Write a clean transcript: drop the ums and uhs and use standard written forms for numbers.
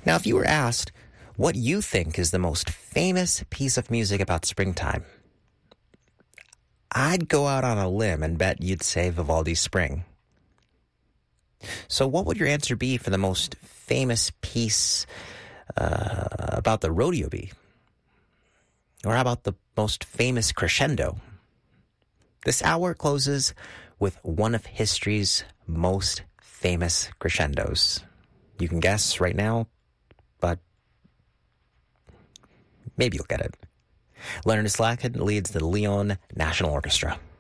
Now, if you were asked what you think is the most famous piece of music about springtime, I'd go out on a limb and bet you'd say Vivaldi's Spring. So what would your answer be for the most famous piece about the rodeo be? Or how about the most famous crescendo? This hour closes with one of history's most famous crescendos. You can guess right now, but maybe you'll get it. Leonard Slacken leads the Lyon National Orchestra.